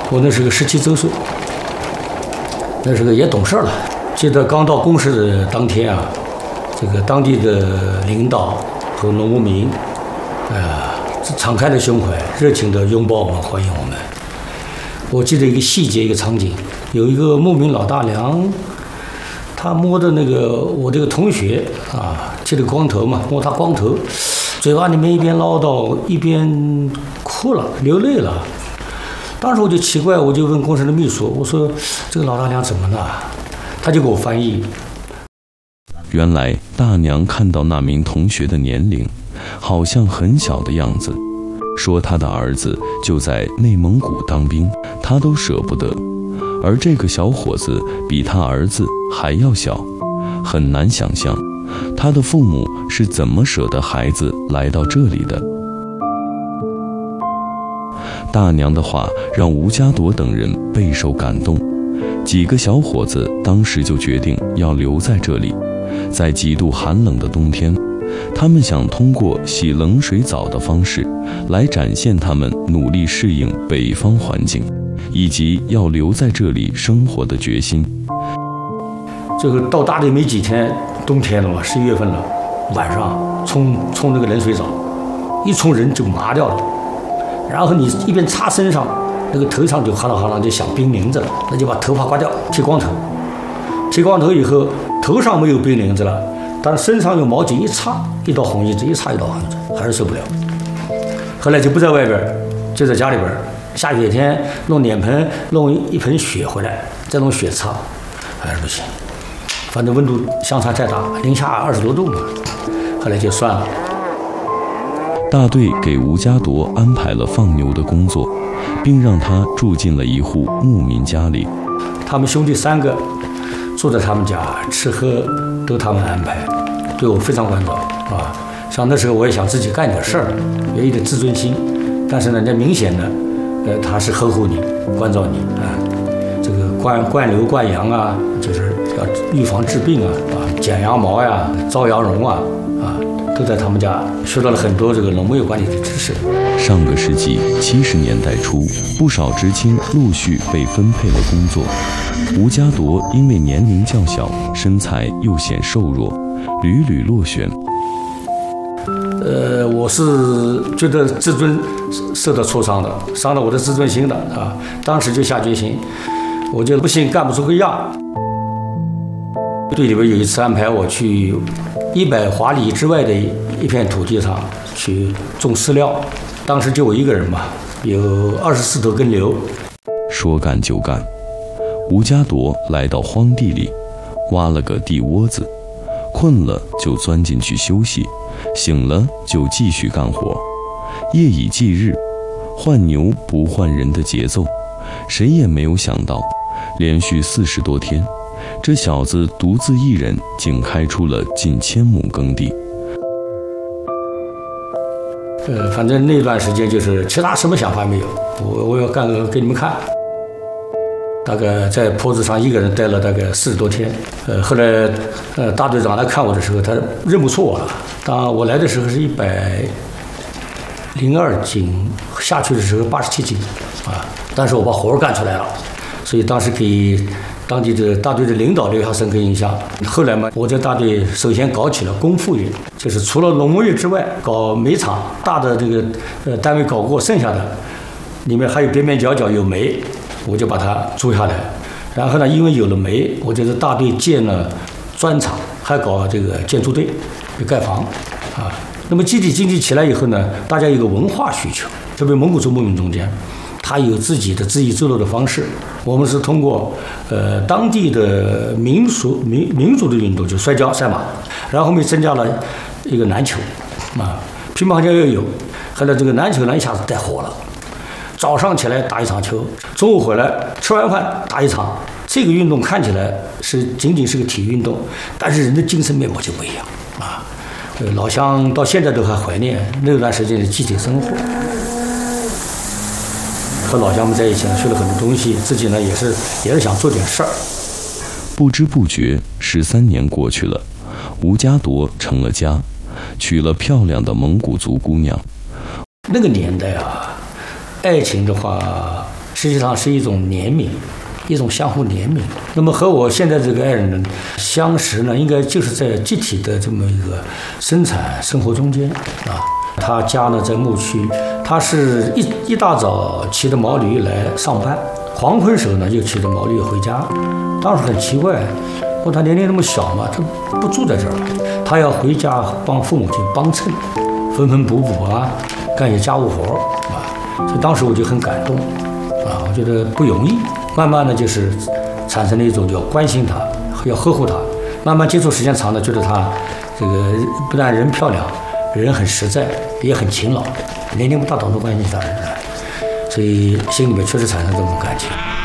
我那是个17周岁，那是个也懂事了。记得刚到公司的当天啊，这个当地的领导和农牧民，敞开的胸怀，热情地拥抱我们，欢迎我们。我记得一个细节，一个场景，有一个牧民老大娘，她摸的那个我这个同学啊，剃了光头嘛，摸他光头，嘴巴里面一边唠叨一边哭了，流泪了。当时我就奇怪，我就问公司的秘书，我说这个老大娘怎么了？他就给我翻译。 原来大娘看到那名同学的年龄好像很小的样子，说他的儿子就在内蒙古当兵，他都舍不得，而这个小伙子比他儿子还要小，很难想象他的父母是怎么舍得孩子来到这里的。大娘的话让吴家铎等人备受感动，几个小伙子当时就决定要留在这里。在极度寒冷的冬天，他们想通过洗冷水澡的方式来展现他们努力适应北方环境，以及要留在这里生活的决心。 这个到大理没几天，冬天了嘛，11月份了，晚上冲那个冷水澡，一冲人就麻掉了，然后你一边擦身上，那个头上就哈啷哈啷就响冰凌子了，那就把头发刮掉，剃光头。剃光头以后，头上没有冰凌子了，但身上用毛巾一擦，一道红印子，一擦一道红印子，还是受不了。后来就不在外边，就在家里边，下雪天弄脸盆，弄一盆雪回来，再弄雪擦，还是不行。反正温度相差太大，零下20多度嘛，后来就算了。 大队给吴家铎安排了放牛的工作，并让他住进了一户牧民家里。 他们兄弟3个住在他们家，吃喝都他们安排，对我非常关照啊。像那时候我也想自己干点事儿，有一点自尊心，但是呢，那明显的，他是呵护你，关照你啊。这个灌牛灌羊啊，就是要预防治病啊，剪羊毛呀，招羊绒啊，都在他们家学到了很多这个农牧业管理的知识。 上个世纪70年代初，不少知青陆续被分配了工作。吴家铎因为年龄较小，身材又显瘦弱，屡屡落选。 我是觉得自尊受到挫伤的，伤了我的自尊心的啊！当时就下决心，我觉得不行，干不出个样。队里边有一次安排我去100华里之外的一片土地上去种饲料，当时就我一个人嘛，有24头耕牛。 说干就干，吴家铎来到荒地里，挖了个地窝子，困了就钻进去休息，醒了就继续干活，夜以继日，换牛不换人的节奏。谁也没有想到，连续40多天，这小子独自一人竟开出了近1000亩耕地。 反正那段时间就是其他什么想法没有，我要干个给你们看。大概在坡子上一个人待了大概40多天。后来大队长来看我的时候，他认不出我了。当我来的时候是102斤，下去的时候87斤啊。但是我把活干出来了，所以当时给当地的大队的领导留下深刻印象。后来嘛，我在大队首先搞起了工副业，就是除了农牧业之外，搞煤厂，大的这个单位搞过，剩下的里面还有边边角角有煤，我就把它租下来。然后呢，因为有了煤，我就在大队建了砖厂，还搞这个建筑队，盖房啊。那么集体经济起来以后呢，大家有个文化需求，特别蒙古族牧民中间，他有自己的自娱自乐的方式。我们是通过当地的民族的运动，就摔跤、赛马，然后后面增加了一个篮球啊，乒乓球也有。后来这个篮球呢一下子带火了，早上起来打一场球，中午回来吃完饭打一场。这个运动看起来仅仅是个体育运动，但是人的精神面貌就不一样啊。老乡到现在都还怀念那段时间的集体生活。和老乡们在一起呢，学了很多东西，自己呢也是想做点事儿。 不知不觉13年过去了，吴家铎成了家，娶了漂亮的蒙古族姑娘。 那个年代啊，爱情的话实际上是一种怜悯，一种相互怜悯。那么和我现在这个爱人呢相识呢，应该就是在集体的这么一个生产生活中间啊。他家呢在牧区，他是一大早骑着毛驴来上班，黄昏时候呢又骑着毛驴回家。当时很奇怪，他年龄那么小嘛，他不住在这儿，他要回家帮父母亲帮衬，缝补补啊，干些家务活啊。所以当时我就很感动啊，我觉得不容易。慢慢的就是产生了一种要关心他，要呵护他。慢慢接触时间长了，觉得他这个不但人漂亮，人很实在，也很勤劳，年龄不大，懂得关心他人，所以心里面确实产生这种感情。